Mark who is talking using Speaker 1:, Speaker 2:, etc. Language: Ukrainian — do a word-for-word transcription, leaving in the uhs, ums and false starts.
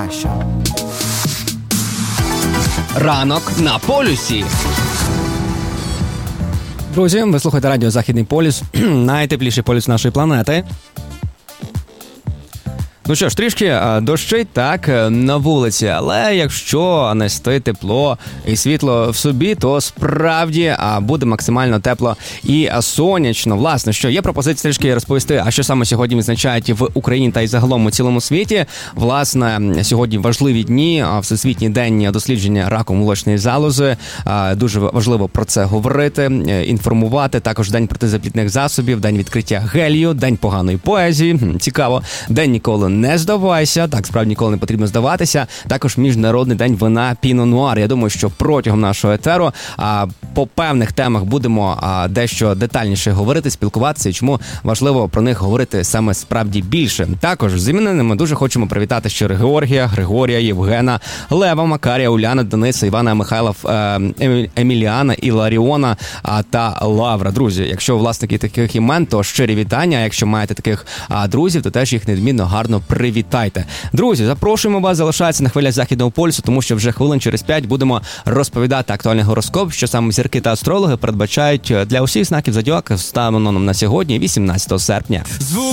Speaker 1: краще.
Speaker 2: Ранок на полюсі. Друзі, ви слухаєте радіо «Західний полюс», найтепліший полюс нашої планети. Ну що ж, трішки дощить, так, на вулиці, але якщо нести тепло і світло в собі, то справді буде максимально тепло і сонячно. Власне, що є пропозиція трішки розповісти, а що саме сьогодні відзначають в Україні та й загалом у цілому світі. Власне, сьогодні важливі дні, Всесвітній день дослідження раку молочної залози. Дуже важливо про це говорити, інформувати. Також день протизаплідних засобів, день відкриття гелію, день поганої поезії. Цікаво. День ніколи не здавайся, так, справді ніколи не потрібно здаватися. Також Міжнародний день вина Піно Нуар. Я думаю, що протягом нашого етеру а, по певних темах будемо а, дещо детальніше говорити, спілкуватися, і чому важливо про них говорити саме справді більше. Також з іменинами дуже хочемо привітати ще Георгія, Григорія, Євгена, Лева, Макарія, Уляна, Дениса, Івана, Михайла, е, Еміліана, Іларіона а, та Лавра. Друзі, якщо власники таких імен, то щирі вітання. А якщо маєте таких а, друзів, то теж їх недмінно гарно привітайте. Друзі, запрошуємо вас, залишайтеся на хвилях Західного полюсу, тому що вже хвилин через п'ять будемо розповідати актуальний гороскоп, що саме зірки та астрологи передбачають для усіх знаків зодіака станом на сьогодні, вісімнадцятого серпня.